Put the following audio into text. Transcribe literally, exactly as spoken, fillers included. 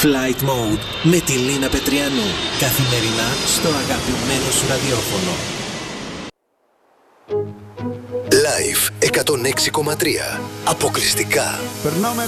Flight Mode με τη Λίνα Πετριανού. Καθημερινά στο αγαπημένο σου ραδιόφωνο. Live εκατόν έξι κόμμα τρία. Αποκλειστικά. Περνάμε